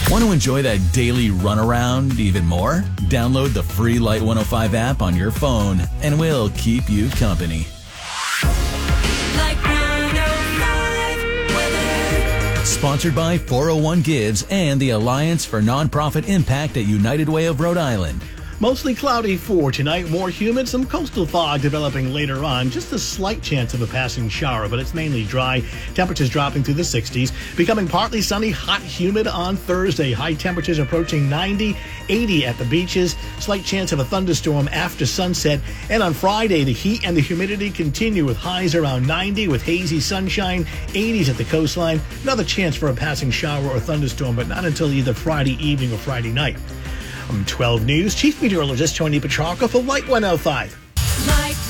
Want to enjoy that daily runaround even more? Download the free Light 105 app on your phone, and we'll keep you company. Light 105 weather. Sponsored by 401 Gives and the Alliance for Nonprofit Impact at United Way of Rhode Island. Mostly cloudy for tonight, more humid, some coastal fog developing later on. Just a slight chance of a passing shower, but it's mainly dry. Temperatures dropping to the 60s. Becoming partly sunny, hot, humid on Thursday. High temperatures approaching 90, 80 at the beaches. Slight chance of a thunderstorm after sunset. And on Friday, the heat and the humidity continue with highs around 90 with hazy sunshine, 80s at the coastline. Another chance for a passing shower or thunderstorm, but not until either Friday evening or Friday night. 12 News, Chief Meteorologist Tony Petrarca for Light 105.